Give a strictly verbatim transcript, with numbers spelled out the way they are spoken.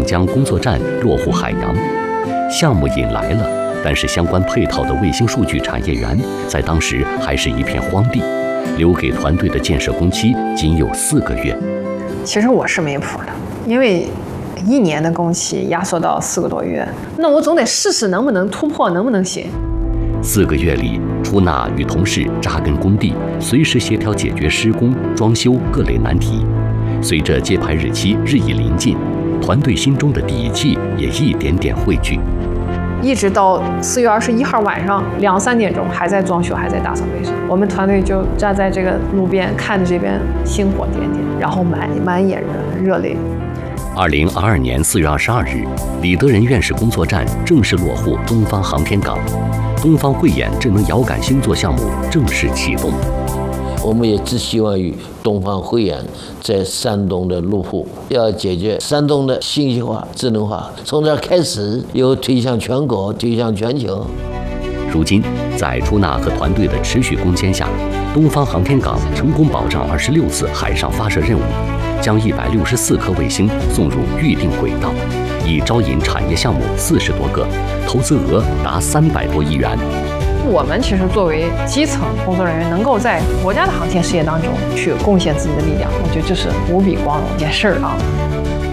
将工作站落户海洋。项目引来了，但是相关配套的卫星数据产业园在当时还是一片荒地，留给团队的建设工期仅有四个月。 其实我是没谱的，因为一年的工期压缩到四个多月，那我总得试试能不能突破，能不能行。 四个月里，出纳与同事扎根工地，随时协调解决施工、装修各类难题。随着揭牌日期日益临近，团队心中的底气也一点点汇聚。 一直到四月二十一号晚上两三点钟，还在装修，还在打扫卫生。我们团队就站在这个路边，看着这边星火点点，然后满满眼的热泪。 二零二二年四月二十二日，李德仁院士工作站正式落户东方航天港，东方慧眼智能遥感星座项目正式启动。 我们也寄希望于东方慧眼在山东的落户，要解决山东的信息化、智能化，从这儿开始又推向全国，推向全球。 如今，在出纳和团队的持续攻坚下，东方航天港成功保障二十六次海上发射任务，将一百六十四颗卫星送入预定轨道，已招引产业项目四十多个，投资额达三百多亿元。 我们其实作为基层工作人员，能够在国家的航天事业当中去贡献自己的力量，我觉得这是无比光荣一件事儿啊。